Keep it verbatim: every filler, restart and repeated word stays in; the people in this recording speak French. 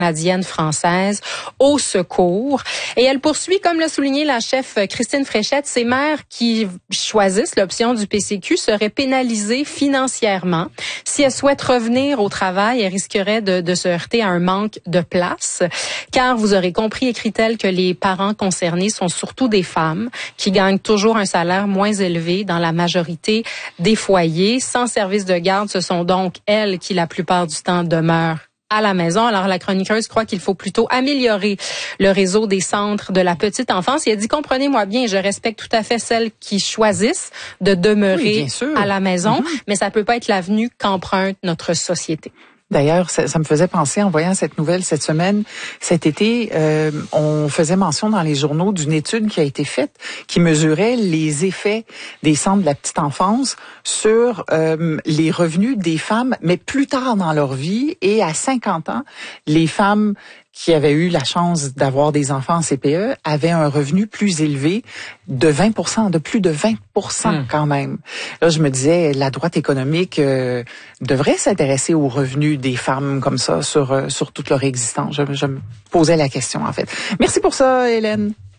canadienne française au secours. Et elle poursuit, comme l'a souligné la chef Christine Fréchette, ces mères qui choisissent l'option du P C Q seraient pénalisées financièrement. Si elles souhaitent revenir au travail, elles risqueraient de, de se heurter à un manque de place. Car vous aurez compris, écrit-elle, que les parents concernés sont surtout des femmes qui gagnent toujours un salaire moins élevé dans la majorité des foyers. Sans service de garde, ce sont donc elles qui, la plupart du temps, demeurent à la maison. Alors, la chroniqueuse croit qu'il faut plutôt améliorer le réseau des centres de la petite enfance. Et elle dit, comprenez-moi bien, je respecte tout à fait celles qui choisissent de demeurer oui, à la maison, mm-hmm. mais ça peut pas être l'avenue qu'emprunte notre société. D'ailleurs, ça, ça me faisait penser, en voyant cette nouvelle cette semaine, cet été, euh, on faisait mention dans les journaux d'une étude qui a été faite, qui mesurait les effets des centres de la petite enfance sur euh, les revenus des femmes, mais plus tard dans leur vie. Et à cinquante ans, les femmes qui avaient eu la chance d'avoir des enfants en C P E avaient un revenu plus élevé de vingt pour cent, de plus de vingt pour cent mmh. quand même. Là, je me disais, la droite économique euh, devrait s'intéresser aux revenus des femmes comme ça sur, euh, sur toute leur existence. Je, je me posais la question, en fait. Merci pour ça, Hélène.